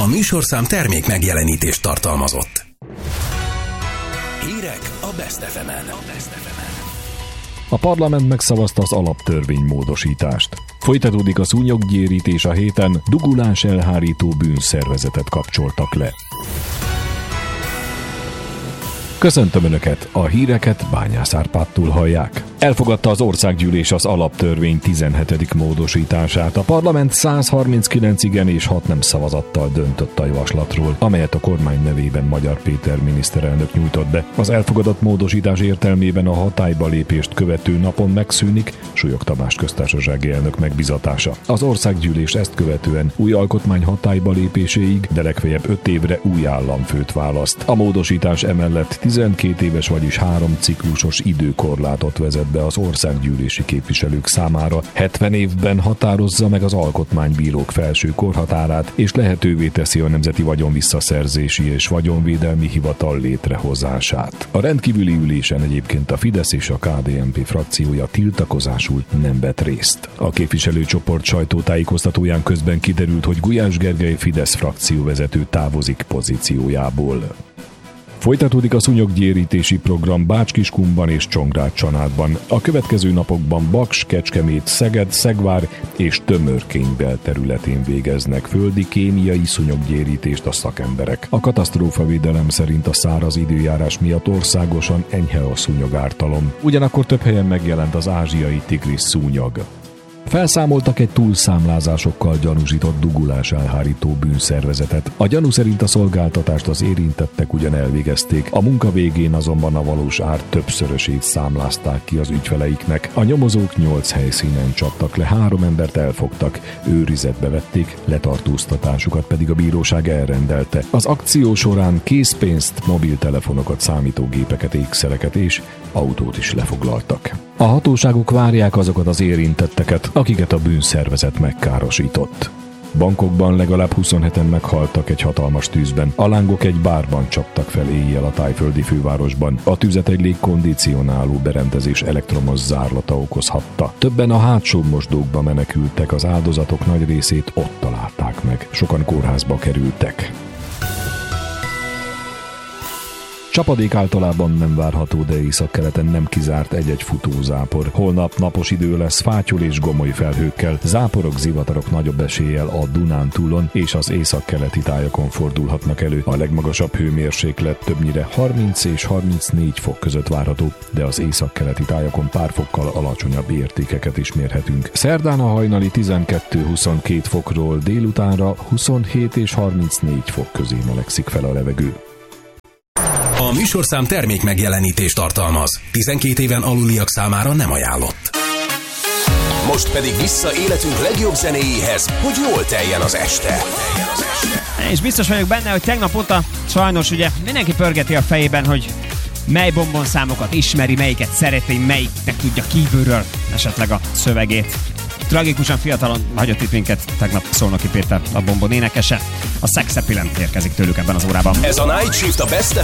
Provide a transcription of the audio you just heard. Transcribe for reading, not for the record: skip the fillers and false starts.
műsorszám termék megjelenítést tartalmazott. Hírek a Best FM-en. A parlament megszavazta az alaptörvény módosítást. Folytatódik a szúnyoggyérítés a héten, dugulás elhárító bűnszervezetet kapcsoltak le. Köszöntöm Önöket, a híreket Bányász Árpádtól hallják. Elfogadta az országgyűlés az alaptörvény 17. módosítását. A parlament 139 igen és 6 nem szavazattal döntött a javaslatról, amelyet a kormány nevében Magyar Péter miniszterelnök nyújtott be. Az elfogadott módosítás értelmében a hatályba lépést követő napon megszűnik Súlyog Tamás köztársasági elnök megbizatása. Az országgyűlés ezt követően új alkotmány hatályba lépéséig, de legfeljebb 5 évre új államfőt választ. A módosítás emellett 12 éves, vagyis 3 ciklusos időkorlátot vezet be az országgyűlési képviselők számára. 70 évben határozza meg az alkotmánybírók felső korhatárát, és lehetővé teszi a Nemzeti Vagyonvisszaszerzési és Vagyonvédelmi Hivatal létrehozását. A rendkívüli ülésen egyébként a Fidesz és a KDNP frakciója tiltakozásul nem vett részt. A képviselőcsoport sajtótájékoztatóján közben kiderült, hogy Gulyás Gergely Fidesz frakcióvezető távozik pozíciójából. Folytatódik a szúnyoggyérítési program Bács-Kiskunban és Csongrád-Csanádban. A következő napokban Baks, Kecskemét, Szeged, Szegvár és Tömörkény belterületén végeznek földi kémiai szúnyoggyérítést a szakemberek. A katasztrófavédelem szerint a száraz időjárás miatt országosan enyhe a szúnyogártalom. Ugyanakkor több helyen megjelent az ázsiai tigris szúnyog. Felszámoltak egy túlszámlázásokkal gyanúsított dugulás elhárító bűnszervezetet. A gyanú szerint a szolgáltatást az érintettek ugyan elvégezték, a munka végén azonban a valós ár többszörösét számlázták ki az ügyfeleiknek. A nyomozók 8 helyszínen csaptak le, 3 embert elfogtak, őrizetbe vették, letartóztatásukat pedig a bíróság elrendelte. Az akció során készpénzt, mobiltelefonokat, számítógépeket, ékszereket és autót is lefoglaltak. A hatóságok várják azokat az érintetteket, akiket a bűnszervezet megkárosított. Bankokban legalább 27-en meghaltak egy hatalmas tűzben. A lángok egy bárban csaptak fel éjjel a tájföldi fővárosban. A tüzet egy légkondicionáló berendezés elektromos zárlata okozhatta. Többen a hátsó mosdókba menekültek, az áldozatok nagy részét ott találták meg. Sokan kórházba kerültek. Csapadék általában nem várható, de északkeleten nem kizárt egy-egy futózápor. Holnap napos idő lesz fátyol és gomoly felhőkkel, záporok, zivatarok nagyobb eséllyel a Dunántúlon és az északkeleti tájakon fordulhatnak elő. A legmagasabb hőmérséklet többnyire 30 és 34 fok között várható, de az északkeleti tájakon pár fokkal alacsonyabb értékeket is mérhetünk. Szerdán a hajnali 12-22 fokról délutánra 27 és 34 fok közé melegszik fel a levegő. A műsorszám termék megjelenítést tartalmaz. 12 éven aluliak számára nem ajánlott. Most pedig vissza életünk legjobb zenéjéhez, hogy jól teljen az este. És biztos vagyok benne, hogy tegnap óta sajnos ugye mindenki pörgeti a fejében, hogy mely bombonszámokat ismeri, melyiket szereti, melyiknek tudja kívülről esetleg a szövegét. Tragikusan fiatalon hagyott itt minket tegnap Szolnoki Péter, a Bombon énekese. A Sex Appeal érkezik tőlük ebben az órában. Ez a Night Shift a Best